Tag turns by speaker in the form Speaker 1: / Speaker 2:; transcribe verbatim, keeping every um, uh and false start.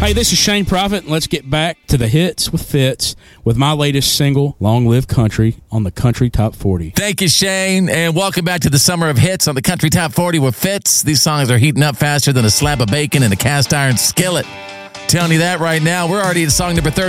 Speaker 1: Hey, this is Shane Prophet, and let's get back to the hits with Fitz with my latest single, Long Live Country, on the Country Top forty.
Speaker 2: Thank you, Shane, and welcome back to the Summer of Hits on the Country Top forty with Fitz. These songs are heating up faster than a slab of bacon in a cast iron skillet. Telling you that right now. We're already at song number thirty.